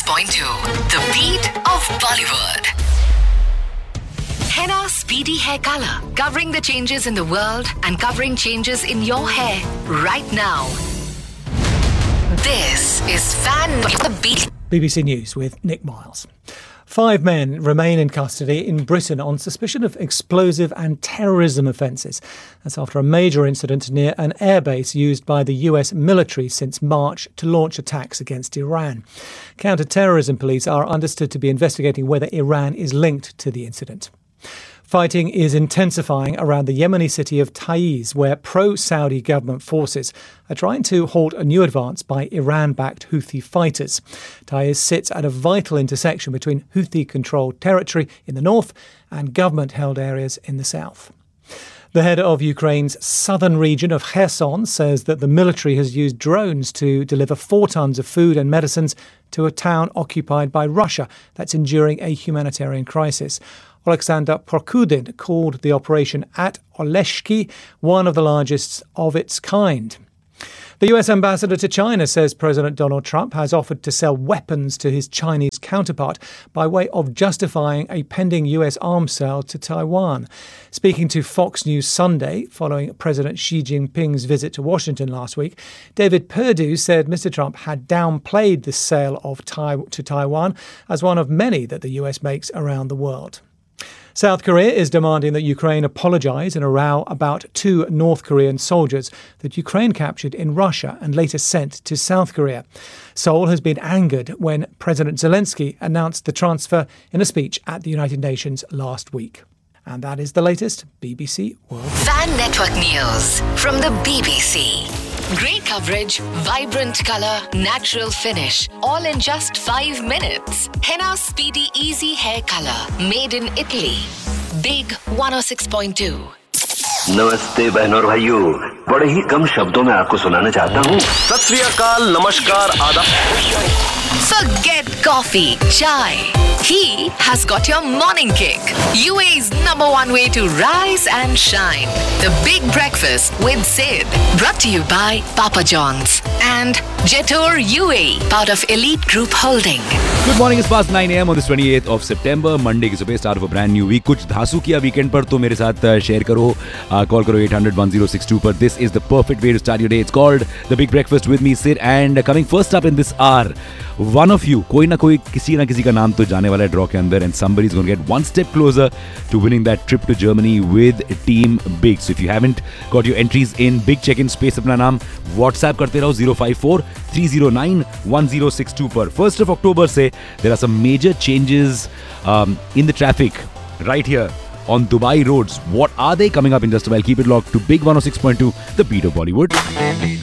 106.2, the beat of Bollywood. Henna Speedy Hair Color, covering the changes in the world and covering changes in your hair right now. This is Fan the Beat. BBC News with Nick Miles. 5 men remain in custody in Britain on suspicion of explosive and terrorism offences. That's after a major incident near an airbase used by the US military since March to launch attacks against Iran. Counter-terrorism police are understood to be investigating whether Iran is linked to the incident. Fighting is intensifying around the Yemeni city of Taiz, where pro-Saudi government forces are trying to halt a new advance by Iran-backed Houthi fighters. Taiz sits at a vital intersection between Houthi-controlled territory in the north and government-held areas in the south. The head of Ukraine's southern region of Kherson says that the military has used drones to deliver 4 tons of food and medicines to a town occupied by Russia that's enduring a humanitarian crisis. Alexander Prokudin called the operation at Oleshki one of the largest of its kind. The US ambassador to China says President Donald Trump has offered to sell weapons to his Chinese counterpart by way of justifying a pending US arms sale to Taiwan. Speaking to Fox News Sunday, following President Xi Jinping's visit to Washington last week, David Perdue said Mr. Trump had downplayed the sale of to Taiwan as one of many that the US makes around the world. South Korea is demanding that Ukraine apologise in a row about 2 North Korean soldiers that Ukraine captured in Russia and later sent to South Korea. Seoul has been angered when President Zelensky announced the transfer in a speech at the United Nations last week. And that is the latest BBC World. Fan Network News from the BBC. Great coverage, vibrant colour, natural finish, all in just 5 minutes. Henna Speedy Easy Hair Color, made in Italy. Big 106.2. नमस्ते बहनों और भाइयों, बड़े ही कम शब्दों में आपको सुनाना चाहता हूँ। सत श्री अकाल, नमस्कार, आदाब। Forget coffee, chai. He has got your morning kick. UAE's #1 way to rise and shine. The Big Breakfast with Sid. Brought to you by Papa John's and Jetor UAE, part of Elite Group Holding. Good morning, it's past 9 a.m. on this 28th of September, Monday की सुबह, start of a brand new week. कुछ धांसू किया weekend पर तो मेरे साथ share करो, call करो 800-1062 पर. This is the perfect way to start your day. It's called The Big Breakfast with me, Sid, and coming first up in this hour, one of you, कोई ना कोई किसी ना किसी का नाम तो जाने वाला है ड्रॉ के अंदर, and somebody is going to get one step closer to winning that trip to Germany with Team Big. So if you haven't got your entries in, Big check-in space अपना नाम WhatsApp करते रहो 054-309-1062 पर. 1st of October से there are some major changes in the traffic right here on Dubai roads. What are they? Coming up in just a while. Keep it locked to Big 106.2, the beat of Bollywood.